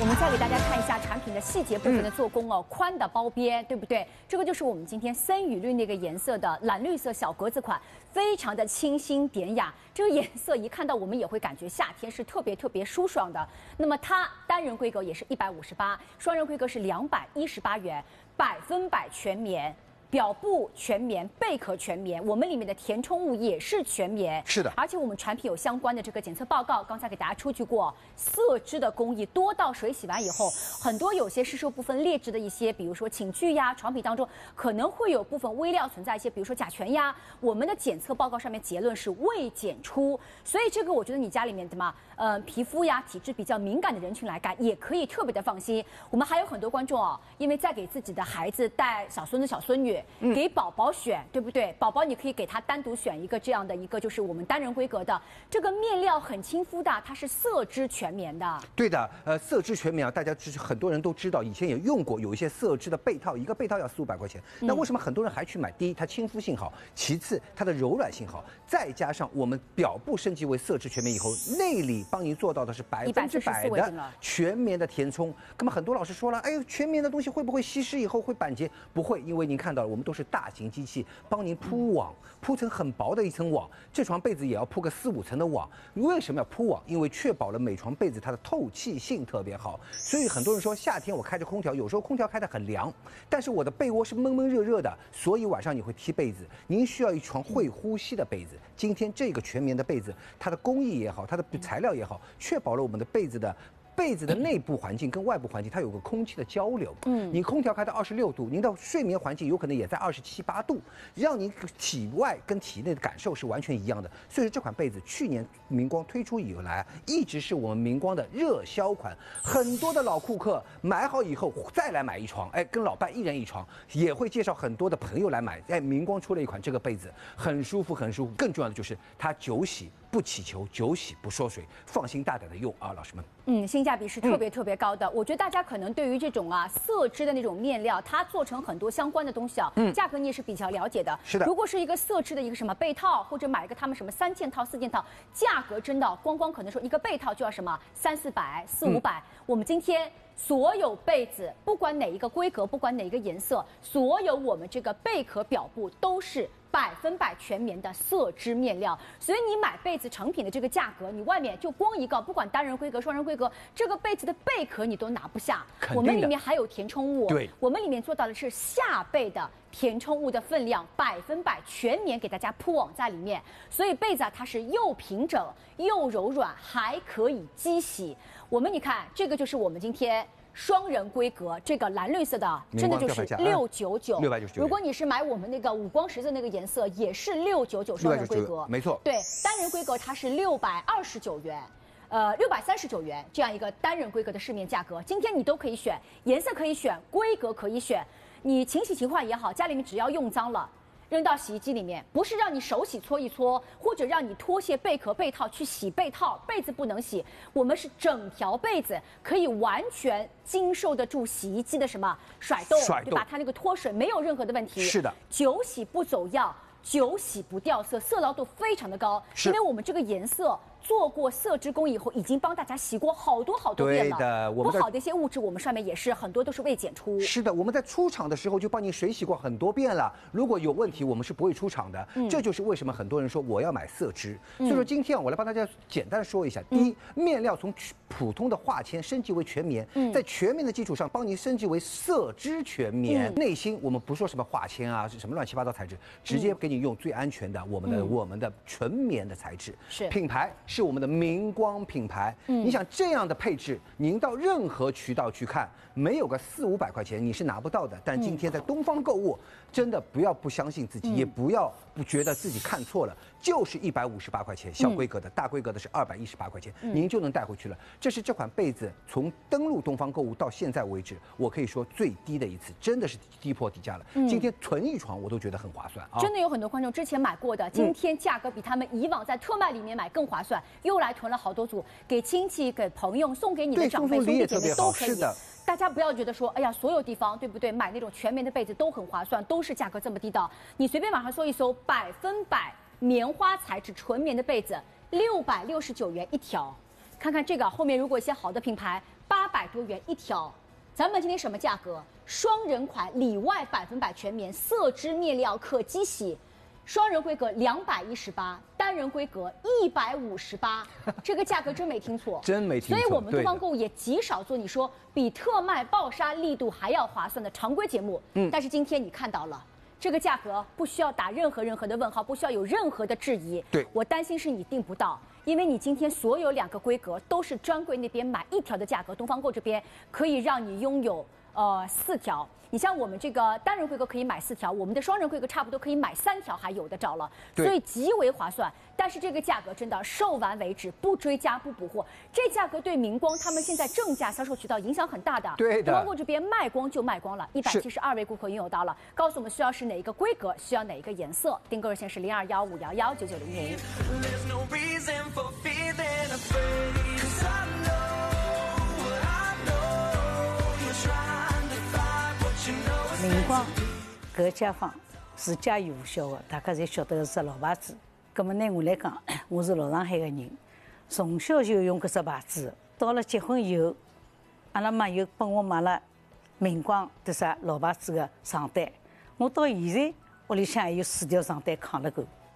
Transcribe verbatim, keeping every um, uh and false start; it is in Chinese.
们再给大家看一下产品的细节部分的做工哦，宽的包边，对不对？这个就是我们今天森雨绿那个颜色的蓝绿色小格子款，非常的清新典雅。这个颜色一看到我们也会感觉夏天是特别特别舒爽的。那么它单人规格也是一百五十八，双人规格是两百一十八元，百分百全棉。 表布全棉，贝壳全棉，我们里面的填充物也是全棉。 是的， 而且我们产品有相关的这个检测报告，刚才给大家出具过，色织的工艺多到水洗完以后，很多有些湿受部分劣质的一些，比如说寝具呀、床品当中可能会有部分微料存在一些，比如说甲醛呀。我们的检测报告上面结论是未检出，所以这个我觉得你家里面的嘛，呃，皮肤呀体质比较敏感的人群来干，也可以特别的放心。我们还有很多观众哦，因为在给自己的孩子带小孙子、小孙女。 给宝宝选，对不对？宝宝你可以给他单独选一个这样的一个，就是我们单人规格的。这个面料很亲肤的，它是色织全棉的。 对的，呃，色织全棉啊，大家就是很多人都知道，以前也用过，有一些色织的被套，一个被套要四五百块钱。那为什么很多人还去买？第一，它亲肤性好；其次，它的柔软性好。再加上我们表布升级为色织全棉以后，内里帮您做到的是百分之百的全棉的填充。那么很多老师说了，哎呦，全棉的东西会不会吸湿以后会板结？不会，因为您看到了，我们都是 大型机器帮您铺网，铺成很薄的一层网。这床被子也要铺个四五层的网。为什么要铺网？因为确保了每床被子它的透气性特别好。所以很多人说夏天我开着空调，有时候空调开得很凉，但是我的被窝是闷闷热热的，所以晚上你会踢被子。您需要一床会呼吸的被子。今天这个全棉的被子，它的工艺也好，它的材料也好，确保了我们的被子的 被子的内部环境跟外部环境，它有个空气的交流。嗯，你空调开到二十六度，您的睡眠环境有可能也在二十七八度，让您体外跟体内的感受是完全一样的。所以这款被子去年明光推出以来，一直是我们明光的热销款。很多的老顾客买好以后再来买一床，哎，跟老伴一人一床，也会介绍很多的朋友来买。哎，明光出了一款这个被子，很舒服，很舒服。更重要的就是它久洗不起球，久洗不缩水，放心大胆的用啊，老师们。嗯， 性价比是特别特别高的，嗯、我觉得大家可能对于这种啊色织的那种面料，它做成很多相关的东西啊，嗯，价格你也是比较了解的。 是的， 如果是一个色织的一个什么被套，或者买一个他们什么三件套、四件套，价格真的光光可能说一个被套就要什么三四百、四五百。我们今天 所有被子，不管哪一个规格，不管哪一个颜色，所有我们这个贝壳表布都是 百分百全棉的色织面料，所以你买被子成品的这个价格，你外面就光一个，不管单人规格、双人规格，这个被子的贝壳你都拿不下。我们里面还有填充物， 对， 我们里面做到的是下被的填充物的分量，百分百全棉给大家铺网在里面，所以被子啊它是又平整又柔软，还可以机洗。我们你看，这个就是我们今天 双人规格，这个蓝绿色的真的就是六九九，六百九十九。如果你是买我们那个五光十色那个颜色，也是六九九双人规格， 没错。对， 单人规格它是六百二十九元，呃，六百三十九元这样一个单人规格的市面价格。今天你都可以选，颜色可以选，规格可以选，你勤洗勤换也好，家里面只要用脏了 扔到洗衣机里面，不是让你手洗搓一搓，或者让你脱卸贝壳被套去洗被套，被子不能洗。我们是整条被子可以完全经受得住洗衣机的什么甩动，对吧？它那个脱水没有任何的问题。是的，久洗不走样，久洗不掉色，色牢度非常的高。因为我们这个颜色 做过色织工以后，已经帮大家洗过好多好多遍了。对的，我们不好的一些物质，我们上面也是很多都是未检出。是的，我们在出厂的时候就帮您水洗过很多遍了。如果有问题，我们是不会出厂的。嗯、这就是为什么很多人说我要买色织。嗯、所以说今天啊，我来帮大家简单说一下：第一，面料从普通的化纤升级为全棉，嗯、在全棉的基础上帮您升级为色织全棉。嗯、内芯我们不说什么化纤啊，是什么乱七八糟材质，直接给你用最安全的我们的、嗯、我们的纯棉的材质。是品牌 是我们的明光品牌，嗯，你想这样的配置，您到任何渠道去看，没有个四五百块钱你是拿不到的。但今天在东方购物，真的不要不相信自己，也不要不觉得自己看错了，就是一百五十八块钱，小规格的，大规格的是二百一十八块钱，您就能带回去了。这是这款被子从登陆东方购物到现在为止，我可以说最低的一次，真的是低破底价了。今天囤一床我都觉得很划算啊！真的有很多观众之前买过的，今天价格比他们以往在特卖里面买更划算，又来 来囤了好多组，给亲戚、给朋友、送给你的长辈、兄弟姐妹都可以。大家不要觉得说，哎呀，所有地方对不对？买那种全棉的被子都很划算，都是价格这么低的。你随便网上搜一搜，百分百棉花材质纯棉的被子，六百六十九元一条。看看这个后面，如果一些好的品牌，八百百多元一条。咱们今天什么价格？双人款里外百分百全棉，色织面料可机洗。双人规格两百一十八，单人规格一百五十八，这个价格真没听错， 真没听错。 所以我们东方购物也极少做你说比特卖暴杀力度还要划算的常规节目。嗯，但是今天你看到了。这个价格不需要打任何任何的问号，不需要有任何的质疑。 对， 我担心是你订不到，因为你今天所有两个规格都是专柜那边买一条的价格，东方购这边可以让你拥有呃四条。你像我们这个单人规格可以买四条，我们的双人规格差不多可以买三条，还有的找了，所以极为划算。但是这个价格真的售完为止，不追加不补货。这价格对明光他们现在正价销售渠道影响很大的。 对的， 东方购这边卖光就卖光了，一百七十二位顾客拥有到了。告诉我们需要是哪一个规格，需要哪一个颜色，订购热线是零二幺五幺幺九九零零。 明光搿街坊自家有小的，大家侪晓得是老牌子。葛么呢，我来讲，我是老上海个人，从小就用搿只牌子。到了结婚以后，阿拉妈又帮我买了明光迭啥老牌子个床单。我到现在屋里向还有四条床单扛了够。